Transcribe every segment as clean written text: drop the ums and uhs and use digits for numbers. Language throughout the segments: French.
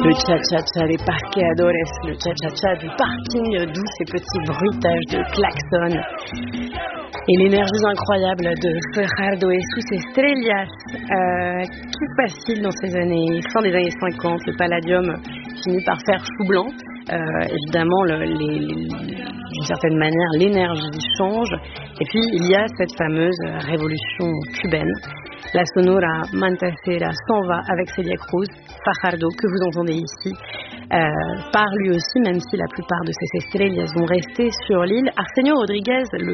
Le cha-cha-cha des parqueadores, le cha-cha-cha du parking, d'où ces petits bruitages de klaxon. Et l'énergie incroyable de Fajardo et sus estrellas. Tout facile dans ces années, fin des années 50, le Palladium finit par faire chou blanc. Évidemment, d'une certaine manière, l'énergie change. Et puis, il y a cette fameuse révolution cubaine. La Sonora Matancera s'en va avec Celia Cruz. Fajardo, que vous entendez ici, part lui aussi, même si la plupart de ces estrellas vont rester sur l'île. Arsenio Rodriguez, le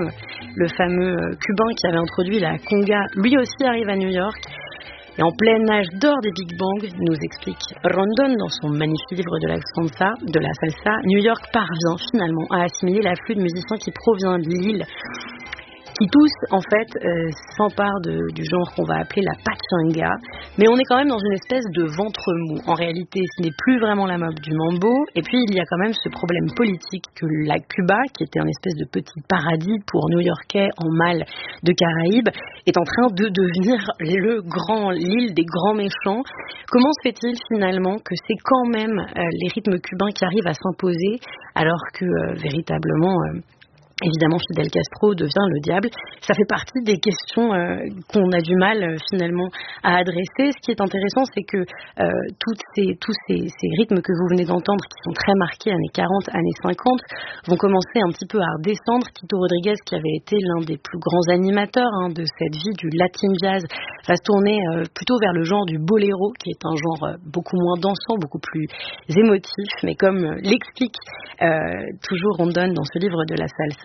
fameux cubain qui avait introduit la conga, lui aussi arrive à New York. Et en plein âge d'or des Big Bang, nous explique Rondon dans son magnifique livre de la salsa, New York parvient finalement à assimiler l'afflux de musiciens qui provient de l'île, qui tous, en fait, s'emparent du genre qu'on va appeler la pachanga. Mais on est quand même dans une espèce de ventre mou. En réalité, ce n'est plus vraiment la mode du mambo. Et puis, il y a quand même ce problème politique que la Cuba, qui était un espèce de petit paradis pour New-Yorkais en mal de Caraïbes, est en train de devenir l'île des grands méchants. Comment se fait-il finalement que c'est quand même les rythmes cubains qui arrivent à s'imposer alors que véritablement... Évidemment, Fidel Castro devient le diable. Ça fait partie des questions qu'on a du mal finalement à adresser. Ce qui est intéressant, c'est que tous ces rythmes que vous venez d'entendre, qui sont très marqués années 40, années 50, vont commencer un petit peu à redescendre. Tito Rodriguez, qui avait été l'un des plus grands animateurs de cette vie du latin jazz, va se tourner plutôt vers le genre du boléro, qui est un genre beaucoup moins dansant, beaucoup plus émotif. Mais comme l'explique toujours Rondon dans ce livre de la salsa,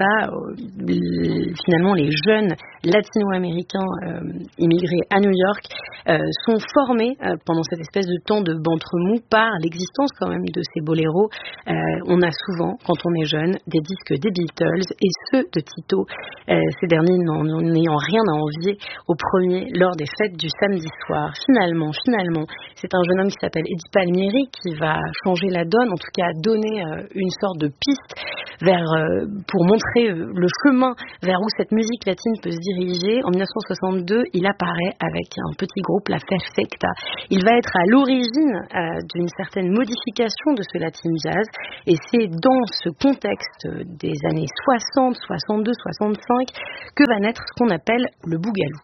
finalement les jeunes latino-américains immigrés à New York sont formés pendant cette espèce de temps de ventre mou par l'existence quand même de ces boléros. On a souvent, quand on est jeune, des disques des Beatles et ceux de Tito. Ces derniers n'ayant rien à envier aux premiers lors des fêtes du samedi soir. Finalement, c'est un jeune homme qui s'appelle Eddie Palmieri qui va changer la donne, en tout cas donner une sorte de piste pour montrer le chemin vers où cette musique latine peut se diriger. En 1962, il apparaît avec un petit groupe, la Perfecta. Il va être à l'origine d'une certaine modification de ce latin jazz, et c'est dans ce contexte des années 60, 62, 65 que va naître ce qu'on appelle le boogaloo.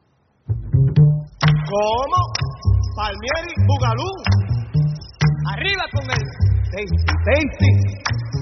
¿Cómo? Palmieri, boogaloo. Arriba con el Daisy, Daisy.